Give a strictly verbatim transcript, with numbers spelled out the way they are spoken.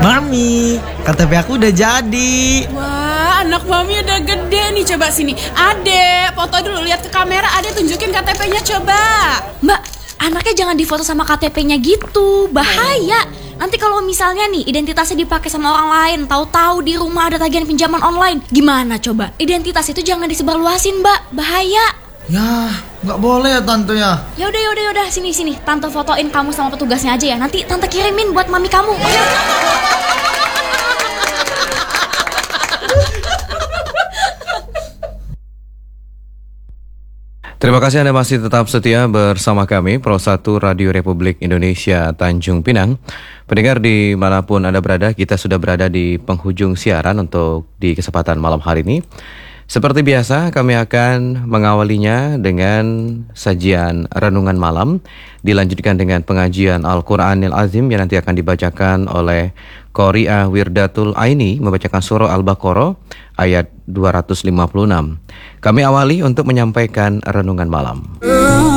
Mami, K T P aku udah jadi. Wah, anak mami udah gede nih. Coba sini, Ade, foto dulu, lihat ke kamera. Ade tunjukin K T P-nya coba. Mbak, anaknya jangan difoto sama K T P-nya gitu, bahaya. Nanti kalau misalnya nih identitasnya dipakai sama orang lain, tahu-tahu di rumah ada tagihan pinjaman online, gimana coba? Identitas itu jangan disebarluasin, Mbak, bahaya. Ya, nggak boleh ya tante ya. Yaudah, yaudah, yaudah, sini, sini. Tante fotoin kamu sama petugasnya aja ya. Nanti tante kirimin buat mami kamu. Terima kasih Anda masih tetap setia bersama kami, Pro satu Radio Republik Indonesia Tanjung Pinang. Pendengar dimanapun Anda berada, kita sudah berada di penghujung siaran untuk di kesempatan malam hari ini. Seperti biasa, kami akan mengawalinya dengan sajian renungan malam, dilanjutkan dengan pengajian Al-Quranil Azim yang nanti akan dibacakan oleh Qori'ah Wirdatul Aini, membacakan surah Al-Baqarah ayat dua ratus lima puluh enam. Kami awali untuk menyampaikan renungan malam.